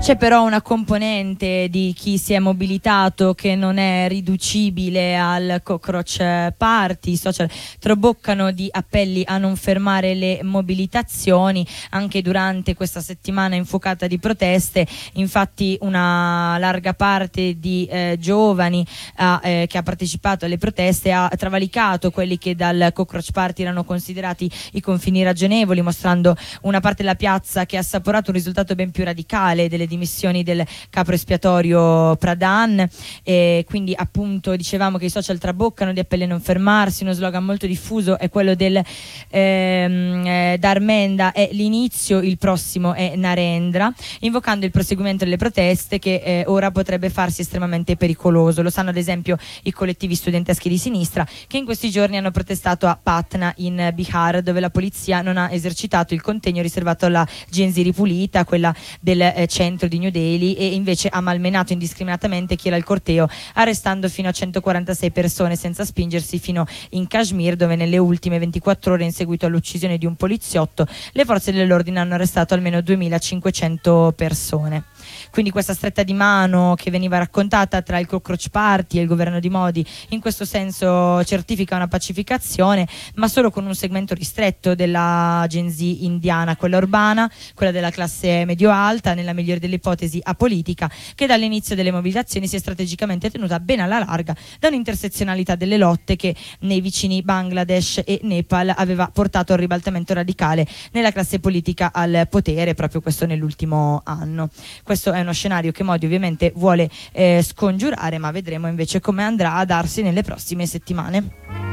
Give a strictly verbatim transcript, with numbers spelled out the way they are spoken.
C'è però una componente di chi si è mobilitato che non è riducibile al cockroach party. I social traboccano di appelli a non fermare le mobilitazioni anche durante questa settimana infuocata di proteste. Infatti una larga parte di eh, giovani ha, eh, che ha partecipato alle proteste ha travalicato quelli che dal cockroach party erano considerati i confini ragionevoli, mostrando una parte della piazza che ha assaporato un risultato ben più radicale delle dimissioni del capo espiatorio Pradhan. E quindi appunto dicevamo che i social traboccano di appelli a non fermarsi. Uno slogan molto diffuso è quello del ehm, eh, Dharmendra è l'inizio, il prossimo è Narendra, invocando il proseguimento delle proteste che eh, ora potrebbe farsi estremamente pericoloso. Lo sanno ad esempio i collettivi studenteschi di sinistra che in questi giorni hanno protestato a Patna in Bihar, dove la polizia non ha esercitato il contegno riservato alla Gen Z ripulita, quella del eh, centro di New Delhi, e invece ha malmenato indiscriminatamente chi era il corteo, arrestando fino a centoquarantasei persone senza spingersi fino in Kashmir, dove nelle ultime ventiquattro ore in seguito all'uccisione di un poliziotto le forze dell'ordine hanno arrestato almeno duemilacinquecento persone. Quindi questa stretta di mano che veniva raccontata tra il cockroach party e il governo di Modi in questo senso certifica una pacificazione, ma solo con un segmento ristretto della Gen Z indiana, quella urbana, quella della classe medio-alta, nella migliore delle ipotesi apolitica, che dall'inizio delle mobilitazioni si è strategicamente tenuta ben alla larga da un'intersezionalità delle lotte che nei vicini Bangladesh e Nepal aveva portato al ribaltamento radicale nella classe politica al potere, proprio questo nell'ultimo anno. Questo è uno scenario che Modi ovviamente vuole eh, scongiurare, ma vedremo invece come andrà a darsi nelle prossime settimane.